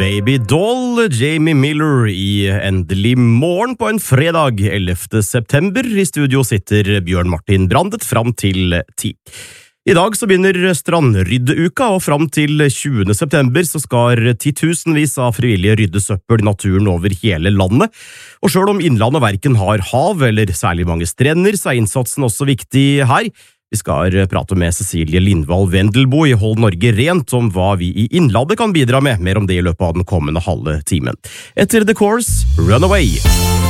Baby Doll, Jamie Miller i Endelig morgen på en fredag 11. september. I studio sitter Bjørn Martin Brandet fram til 10. I dag så begynner strandryddeuka, og fram til 20. september så skal titusenvis av frivillige rydde søppel i naturen over hele landet. Og selv om innlandet hverken har hav eller særlig mange strender, så er innsatsen også viktig her. Vi skal prate med Cecilie Lindvall Vendelbo i Hold Norge Rent om hva vi i innlandet kan bidra med, mer om det i løpet av den kommende halve timen. Etter The Course, Runaway!